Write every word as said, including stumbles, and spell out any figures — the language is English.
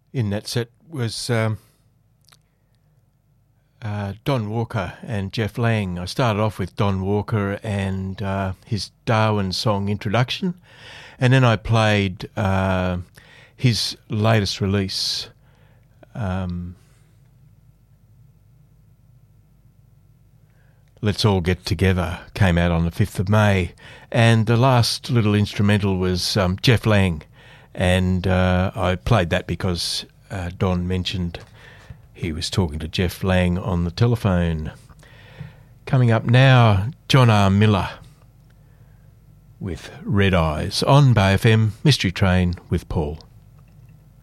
in that set was um, uh, Don Walker and Jeff Lang. I started off with Don Walker and uh, his Darwin song Introduction, and then I played uh, his latest release, um, Let's All Get Together, came out on the fifth of May. And the last little instrumental was um, Jeff Lang. And uh, I played that because uh, Don mentioned he was talking to Jeff Lang on the telephone. Coming up now, John R. Miller with Red Eyes on Bay F M, Mystery Train with Paul.